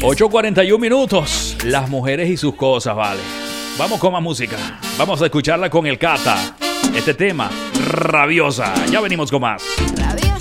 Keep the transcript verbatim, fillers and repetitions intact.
ocho cuarenta y uno minutos. Las mujeres y sus cosas, vale. Vamos con más música. Vamos a escucharla con el Cata. Este tema, Rabiosa. Ya venimos con más. Rabiosa.